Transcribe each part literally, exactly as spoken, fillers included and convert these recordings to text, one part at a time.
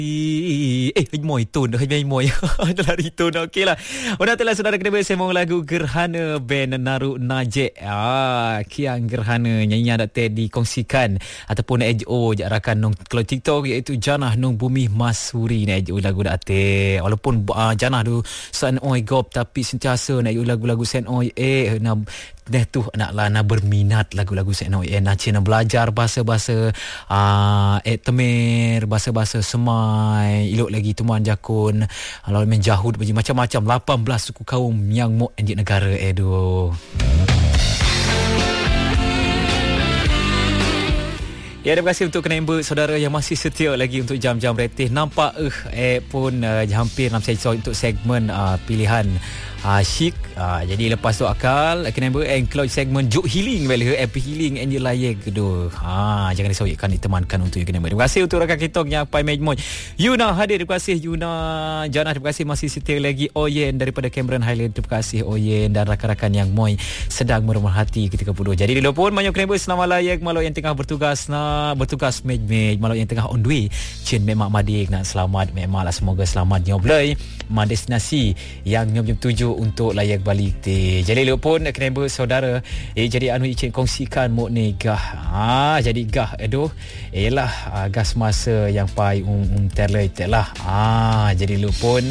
Eh, moy tone dah moy. Dah tone okey lah. Orang telah saudara kena bersama lagu Gerhana band Naru Najek. Ah, kian Gerhana nyanyian dapat dikongsikan ataupun H O jak rakan nong kalau TikTok iaitu Janah nong Bumi Masuri ni H O lagu dapat. Walaupun uh, Janah tu Sen Oi Gop tapi sentiasa nak lagu-lagu Sen Oi eh nak dah tu naklah nak berminat lagu-lagu Sen Oi eh nak cina belajar bahasa-bahasa uh, eh temer bahasa-bahasa semai ilok lagi tuman jakun kalau main jahud macam-macam lapan belas suku kaum yang mo di negara edo. Ya, terima kasih untuk kenemba saudara yang masih setia lagi untuk jam-jam retih. Nampak eh, eh pun uh, hampir enam sesi untuk segmen uh, pilihan uh, Syik. Uh, jadi lepas tu akal kenemba enclose segmen Juk Healing balik happy healing and you layak gitu. Ha, jangan disoykan ditemankan untuk kenemba. Terima kasih untuk rakan kita yang Pai Mejmoy. Yuna hadir, terima kasih Yuna. Janah, terima kasih masih setia lagi. Oyen daripada Cameron Highland, terima kasih Oyen dan rakan-rakan yang moy sedang meremahati ketika bodoh. Jadi dulu pun banyak kenemba selamat layak malu yang tengah bertugas nak bertugas mej-mej malu yang tengah on the way cien memak madik nak selamat memak lah semoga selamat nyoblay ma destinasi yang nyom tuju untuk layak balik ti. Jadi lu pun kenapa saudara eh jadi anu icin kongsikan mo ni gah ah jadi gah aduh elah ah, gas masa yang pai um, um terlate lah ah jadi lu pun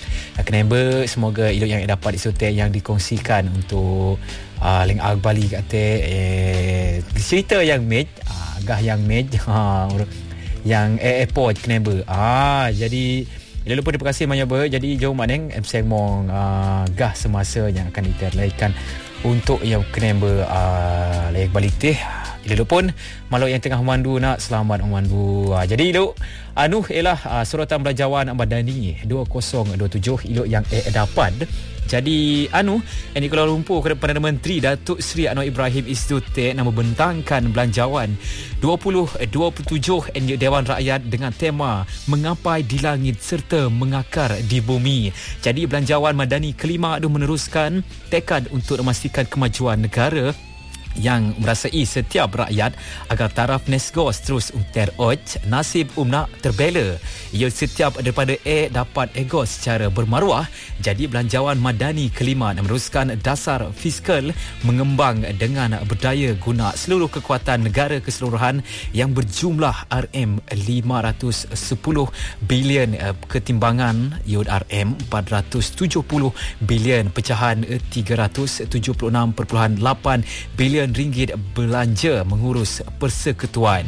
kenapa semoga ilok yang dapat disotek yang dikongsikan untuk uh, ling agbali kata eh cerita yang mej uh, gah yang mej ha yang airport kenapa ah jadi dia lupa terima kasih banyak ber jadi jauh maneng emseng mong uh, gah semasa yang akan diterlaikan untuk yang kenapa uh, layak balik teh Ilok pun malu yang tengah memandu nak selamat memandu. Ha, jadi ilok anu ialah uh, suratan belanjawan Madani dua kosong dua tujuh ilok yang eh dapat. Jadi anu ini Kuala Lumpur Perdana Menteri Datuk Seri Anwar Ibrahim Isdute nak membentangkan belanjawan dua ribu dua puluh tujuh Dewan Rakyat dengan tema Mengapai di Langit serta Mengakar di Bumi. Jadi belanjawan Madani kelima itu meneruskan tekad untuk memastikan kemajuan negara yang merasai setiap rakyat agar taraf Nesgos terus teroj nasib umna terbela. Ia setiap daripada A dapat egos secara bermaruah. Jadi belanjawan Madani kelima meneruskan dasar fiskal mengembang dengan berdaya guna seluruh kekuatan negara keseluruhan yang berjumlah R M lima ratus sepuluh bilion ketimbangan yield R M empat ratus tujuh puluh bilion pecahan tiga ratus tujuh puluh enam perpuluhan lapan bilion ringgit belanja mengurus persekutuan.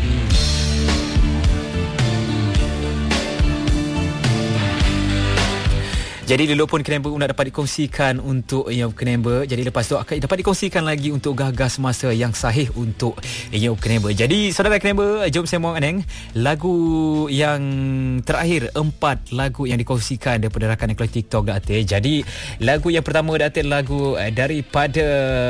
Jadi dulu pun Kenemba nak dapat dikongsikan untuk yang Kenemba. Jadi lepas tu akan dapat dikongsikan lagi untuk gagas masa yang sahih untuk yang Kenemba. Jadi saudara Kenemba, jom saya mohon aneng lagu yang terakhir, empat lagu yang dikongsikan daripada rakan kelas TikTok dah ate. Jadi lagu yang pertama dah ate lagu daripada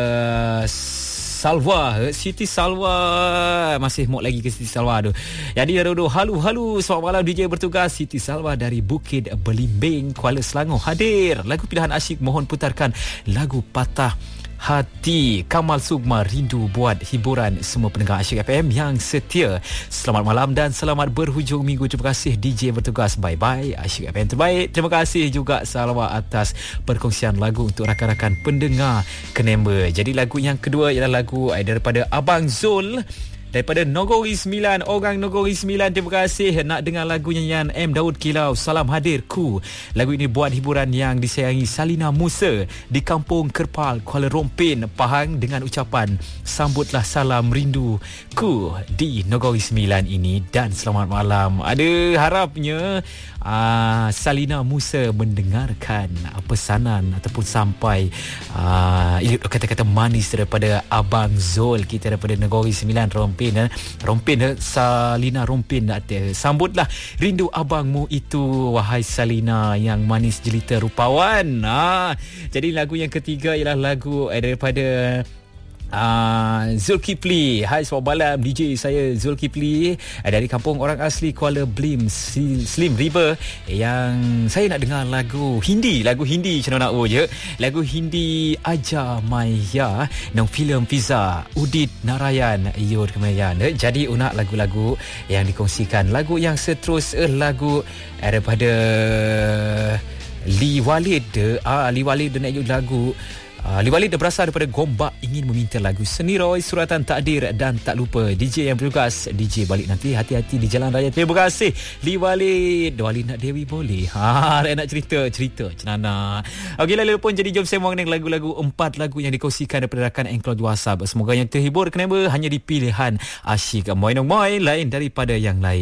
Salwa, Siti Salwa. Masih mau lagi ke Siti Salwa tu. Jadi aduh, halu halu selamat malam D J bertugas Siti Salwa dari Bukit Belimbing, Kuala Selangor hadir. Lagu pilihan asyik mohon putarkan lagu Patah Hati Kamal Sugma rindu buat hiburan semua pendengar Asyik F M yang setia. Selamat malam dan selamat berhujung minggu. Terima kasih D J bertugas. Bye bye Asyik F M terbaik. Terima kasih juga Salwa atas perkongsian lagu untuk rakan-rakan pendengar Kenemba. Jadi lagu yang kedua ialah lagu daripada Abang Zul daripada Nogori sembilan. Orang Nogori sembilan, terima kasih nak dengar lagu nyanyian M. Daud Kilau, Salam Hadirku. Lagu ini buat hiburan yang disayangi Salina Musa di Kampung Kerpal, Kuala Rompin, Pahang dengan ucapan sambutlah salam rinduku di Nogori sembilan ini dan selamat malam. Ada harapnya uh, Salina Musa mendengarkan pesanan ataupun sampai uh, kata-kata manis daripada Abang Zul kita daripada Nogori sembilan Rompin. Rompin Salina Rompin, sambutlah rindu abangmu itu wahai Salina yang manis jelita rupawan. Ah, jadi lagu yang ketiga ialah lagu daripada Uh, Zulkifli. Hai selamat malam D J, saya Zulkifli uh, dari kampung orang asli Kuala Blim Slim River, yang saya nak dengar lagu Hindi. Lagu Hindi macam nak oh je. Lagu Hindi Aja Maya nang filem Fiza Udit Narayan Yur Kemayan. Jadi unak lagu-lagu yang dikongsikan. Lagu yang seterus uh, lagu uh, daripada Lee Walid. Ah uh, Lee Walid nak lagu Uh, Lee Walid berasal daripada Gombak, ingin meminta lagu Seniroy Suratan Takdir, dan tak lupa D J yang bertugas, D J balik nanti hati-hati di jalan raya. Terima kasih Lee Walid. Walid nak Dewi boleh. Ha, nak cerita cerita cenana. Okey, lalu pun jadi jom sembang dengan lagu-lagu, empat lagu yang dikongsikan daripada rakan Engkau WhatsApp. Semoga yang terhibur kenapa hanya di pilihan asyik Moinong Moi lain daripada yang lain.